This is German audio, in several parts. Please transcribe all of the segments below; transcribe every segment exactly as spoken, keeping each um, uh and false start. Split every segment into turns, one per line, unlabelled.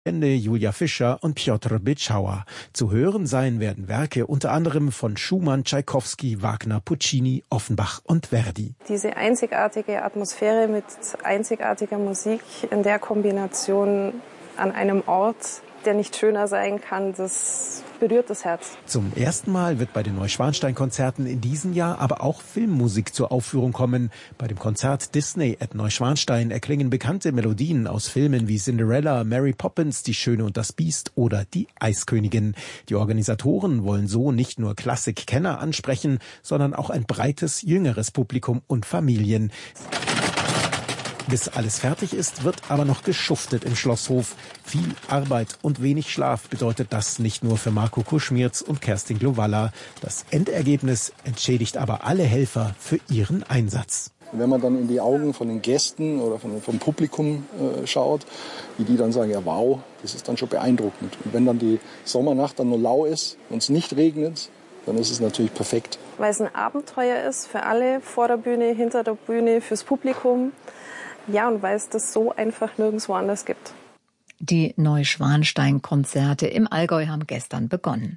Julia Fischer und Piotr Bitschauer. Zu hören sein werden Werke unter anderem von Schumann, Tschaikowski, Wagner, Puccini, Offenbach und Verdi.
Diese einzigartige Atmosphäre mit einzigartiger Musik in der Kombination an einem Ort, der nicht schöner sein kann, das berührt das Herz.
Zum ersten Mal wird bei den Neuschwanstein-Konzerten in diesem Jahr aber auch Filmmusik zur Aufführung kommen. Bei dem Konzert Disney at Neuschwanstein erklingen bekannte Melodien aus Filmen wie Cinderella, Mary Poppins, Die Schöne und das Biest oder Die Eiskönigin. Die Organisatoren wollen so nicht nur Klassikkenner ansprechen, sondern auch ein breites, jüngeres Publikum und Familien. Bis alles fertig ist, wird aber noch geschuftet im Schlosshof. Viel Arbeit und wenig Schlaf bedeutet das nicht nur für Marco Kuschmierz und Kerstin Glowalla. Das Endergebnis entschädigt aber alle Helfer für ihren Einsatz.
Wenn man dann in die Augen von den Gästen oder von, vom Publikum äh, schaut, wie die dann sagen, ja wow, das ist dann schon beeindruckend. Und wenn dann die Sommernacht dann nur lau ist und es nicht regnet, dann ist es natürlich perfekt.
Weil es ein Abenteuer ist für alle, vor der Bühne, hinter der Bühne, fürs Publikum. Ja, und weil es das so einfach nirgendwo anders gibt.
Die Neuschwanstein-Konzerte im Allgäu haben gestern begonnen.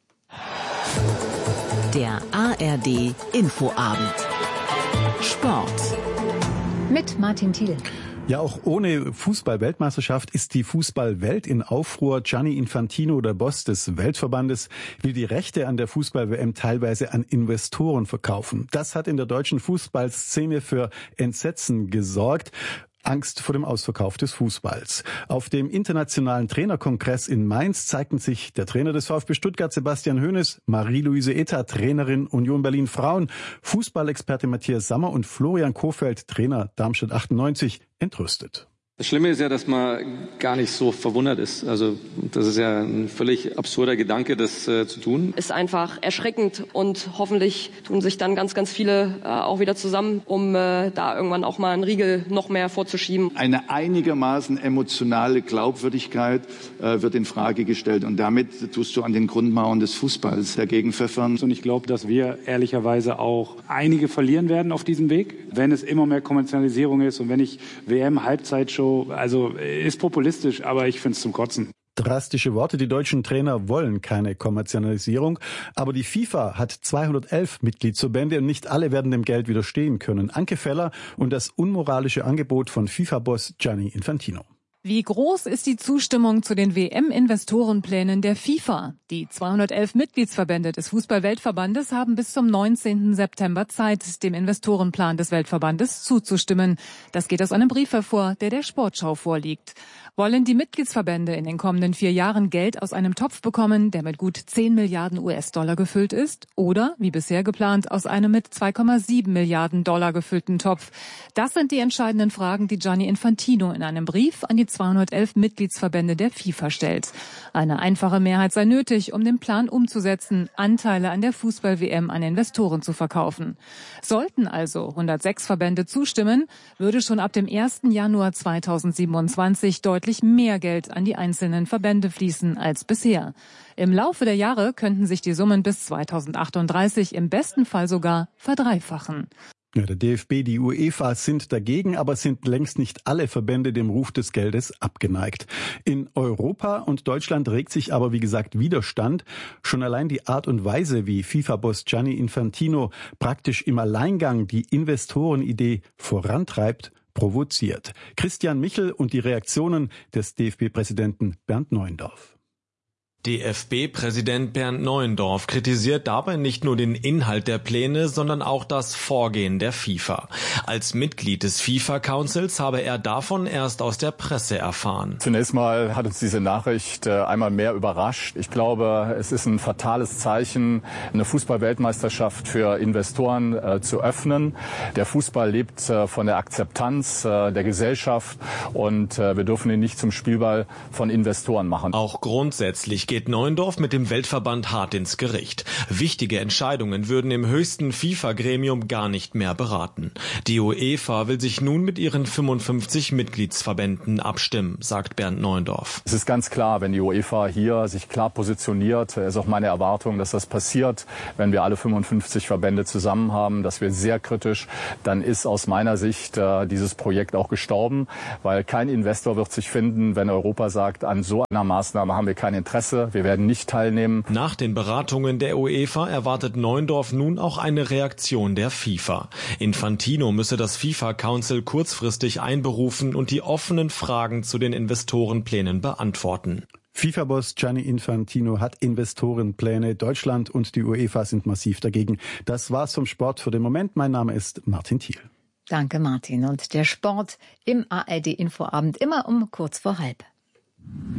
Der A R D Infoabend. Sport.
Mit Martin Thiel.
Ja, auch ohne Fußball-Weltmeisterschaft ist die Fußballwelt in Aufruhr. Gianni Infantino, der Boss des Weltverbandes, will die Rechte an der Fußball-W M teilweise an Investoren verkaufen. Das hat in der deutschen Fußballszene für Entsetzen gesorgt. Angst vor dem Ausverkauf des Fußballs. Auf dem internationalen Trainerkongress in Mainz zeigten sich der Trainer des VfB Stuttgart, Sebastian Hoeneß, Marie-Louise Eta, Trainerin Union Berlin Frauen, Fußballexperte Matthias Sammer und Florian Kohfeldt, Trainer Darmstadt achtundneunzig, entrüstet.
Das Schlimme ist ja, dass man gar nicht so verwundert ist. Also das ist ja ein völlig absurder Gedanke, das äh, zu tun.
Ist einfach erschreckend und hoffentlich tun sich dann ganz, ganz viele äh, auch wieder zusammen, um äh, da irgendwann auch mal einen Riegel noch mehr vorzuschieben.
Eine einigermaßen emotionale Glaubwürdigkeit äh, wird in Frage gestellt und damit tust du an den Grundmauern des Fußballs dagegen pfeffern.
Und ich glaube, dass wir ehrlicherweise auch einige verlieren werden auf diesem Weg, wenn es immer mehr Kommerzialisierung ist und wenn ich W M-Halbzeitshow, also ist populistisch, aber ich finde es zum Kotzen.
Drastische Worte, die deutschen Trainer wollen keine Kommerzialisierung, aber die FIFA hat zweihundertelf Mitgliedsverbände und nicht alle werden dem Geld widerstehen können. Anke Feller und das unmoralische Angebot von FIFA-Boss Gianni Infantino.
Wie groß ist die Zustimmung zu den W M-Investorenplänen der FIFA? Die zweihundertelf Mitgliedsverbände des Fußball-Weltverbandes haben bis zum neunzehnten September Zeit, dem Investorenplan des Weltverbandes zuzustimmen. Das geht aus einem Brief hervor, der der Sportschau vorliegt. Wollen die Mitgliedsverbände in den kommenden vier Jahren Geld aus einem Topf bekommen, der mit gut zehn Milliarden U S-Dollar gefüllt ist? Oder, wie bisher geplant, aus einem mit zwei Komma sieben Milliarden Dollar gefüllten Topf? Das sind die entscheidenden Fragen, die Gianni Infantino in einem Brief an die zweihundertelf Mitgliedsverbände der FIFA stellt. Eine einfache Mehrheit sei nötig, um den Plan umzusetzen, Anteile an der Fußball-W M an Investoren zu verkaufen. Sollten also hundertsechs Verbände zustimmen, würde schon ab dem ersten Januar zweitausendsiebenundzwanzig deutlich mehr Geld an die einzelnen Verbände fließen als bisher. Im Laufe der Jahre könnten sich die Summen bis zweitausendachtunddreißig im besten Fall sogar verdreifachen.
Ja, der D F B, die UEFA sind dagegen, aber sind längst nicht alle Verbände dem Ruf des Geldes abgeneigt. In Europa und Deutschland regt sich aber, wie gesagt, Widerstand. Schon allein die Art und Weise, wie FIFA-Boss Gianni Infantino praktisch im Alleingang die Investorenidee vorantreibt, provoziert. Christian Michel und die Reaktionen des D F B-Präsidenten Bernd Neuendorf.
D F B-Präsident Bernd Neuendorf kritisiert dabei nicht nur den Inhalt der Pläne, sondern auch das Vorgehen der FIFA. Als Mitglied des FIFA-Councils habe er davon erst aus der Presse erfahren.
Zunächst mal hat uns diese Nachricht einmal mehr überrascht. Ich glaube, es ist ein fatales Zeichen, eine Fußball-Weltmeisterschaft für Investoren äh, zu öffnen. Der Fußball lebt äh, von der Akzeptanz äh, der Gesellschaft und äh, wir dürfen ihn nicht zum Spielball von Investoren machen.
Auch grundsätzlich geht geht Neuendorf mit dem Weltverband hart ins Gericht. Wichtige Entscheidungen würden im höchsten FIFA-Gremium gar nicht mehr beraten. Die UEFA will sich nun mit ihren fünfundfünfzig Mitgliedsverbänden abstimmen, sagt Bernd Neuendorf.
Es ist ganz klar, wenn die UEFA hier sich klar positioniert, ist auch meine Erwartung, dass das passiert, wenn wir alle fünfundfünfzig Verbände zusammen haben. Das wäre sehr kritisch. Dann ist aus meiner Sicht äh, dieses Projekt auch gestorben, weil kein Investor wird sich finden, wenn Europa sagt, an so einer Maßnahme haben wir kein Interesse, wir werden nicht teilnehmen.
Nach den Beratungen der UEFA erwartet Neuendorf nun auch eine Reaktion der FIFA. Infantino müsse das FIFA Council kurzfristig einberufen und die offenen Fragen zu den Investorenplänen beantworten.
FIFA-Boss Gianni Infantino hat Investorenpläne. Deutschland und die UEFA sind massiv dagegen. Das war's vom Sport für den Moment. Mein Name ist Martin Thiel.
Danke, Martin. Und der Sport im A R D Infoabend immer um kurz vor halb.